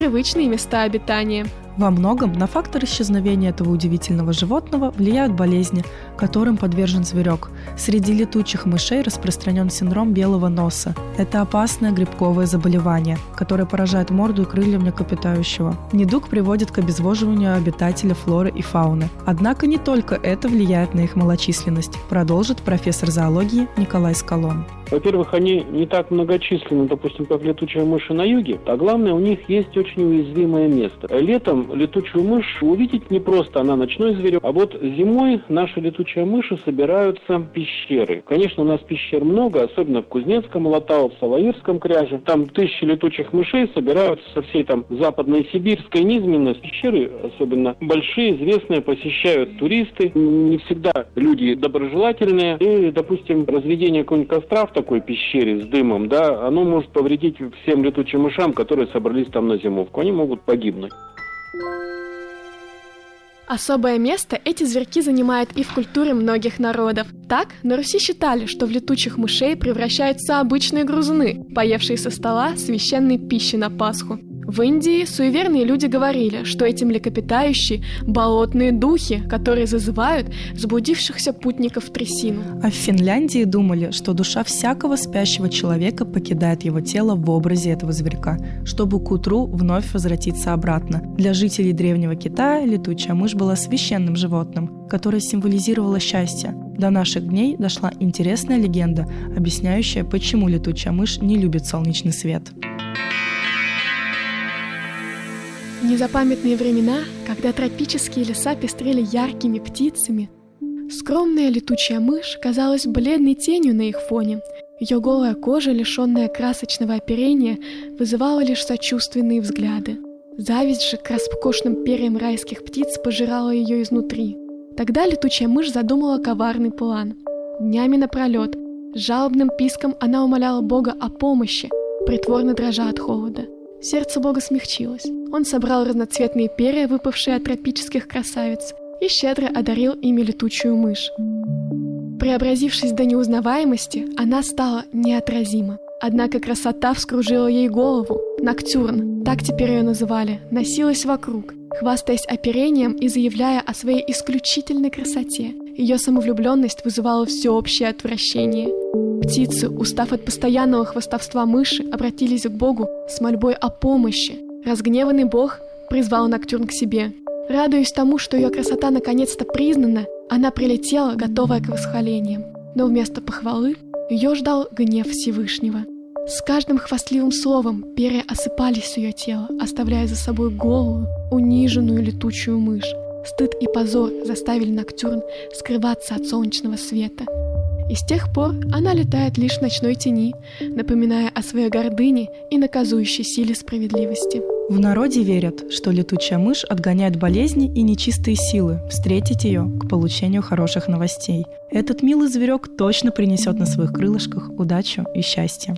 привычные места обитания. Во многом на фактор исчезновения этого удивительного животного влияют болезни, которым подвержен зверек. Среди летучих мышей распространен синдром белого носа. Это опасное грибковое заболевание, которое поражает морду и крылья млекопитающего. Недуг приводит к обезвоживанию обитателя флоры и фауны. Однако не только это влияет на их малочисленность, продолжит профессор зоологии Николай Скалон. Во-первых, они не так многочисленны, допустим, как летучая мышь на юге, а главное, у них есть очень уязвимое место. Летом летучую мышь увидеть непросто, она ночной зверек, а вот зимой наши летучие мыши собираются в пещеры. Конечно, у нас пещер много, особенно в Кузнецком, Алатау, в Салаирском кряже. Там тысячи летучих мышей собираются со всей там западной сибирской низменности. Пещеры, особенно большие, известные, посещают туристы. Не всегда люди доброжелательные. И, допустим, разведение какого-нибудь костра в такой пещере с дымом, да, оно может повредить всем летучим мышам, которые собрались там на зимовку. Они могут погибнуть. Особое место эти зверьки занимают и в культуре многих народов. Так, на Руси считали, что в летучих мышей превращаются обычные грызуны, поевшие со стола священной пищи на Пасху. В Индии суеверные люди говорили, что эти млекопитающие – болотные духи, которые зазывают заблудившихся путников в трясину. А в Финляндии думали, что душа всякого спящего человека покидает его тело в образе этого зверька, чтобы к утру вновь возвратиться обратно. Для жителей Древнего Китая летучая мышь была священным животным, которое символизировало счастье. До наших дней дошла интересная легенда, объясняющая, почему летучая мышь не любит солнечный свет. В незапамятные времена, когда тропические леса пестрели яркими птицами, скромная летучая мышь казалась бледной тенью на их фоне. Ее голая кожа, лишенная красочного оперения, вызывала лишь сочувственные взгляды. Зависть же к роскошным перьям райских птиц пожирала ее изнутри. Тогда летучая мышь задумала коварный план. Днями напролет, с жалобным писком она умоляла Бога о помощи, притворно дрожа от холода. Сердце Бога смягчилось. Он собрал разноцветные перья, выпавшие от тропических красавиц, и щедро одарил ими летучую мышь. Преобразившись до неузнаваемости, она стала неотразима. Однако красота вскружила ей голову. Ноктюрн, так теперь ее называли, носилась вокруг, хвастаясь оперением и заявляя о своей исключительной красоте. Ее самовлюбленность вызывала всеобщее отвращение. Птицы, устав от постоянного хвастовства мыши, обратились к Богу с мольбой о помощи. Разгневанный Бог призвал Ноктюрн к себе. Радуясь тому, что ее красота наконец-то признана, она прилетела, готовая к восхвалениям. Но вместо похвалы ее ждал гнев Всевышнего. С каждым хвастливым словом перья осыпались с ее тела, оставляя за собой голую, униженную летучую мышь. Стыд и позор заставили Ноктюрн скрываться от солнечного света. И с тех пор она летает лишь в ночной тени, напоминая о своей гордыне и наказующей силе справедливости. В народе верят, что летучая мышь отгоняет болезни и нечистые силы, встретить ее к получению хороших новостей. Этот милый зверек точно принесет на своих крылышках удачу и счастье.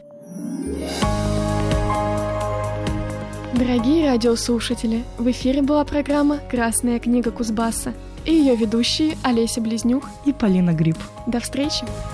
Дорогие радиослушатели, в эфире была программа «Красная книга Кузбасса» и ее ведущие Олеся Близнюк и Полина Гриб. До встречи!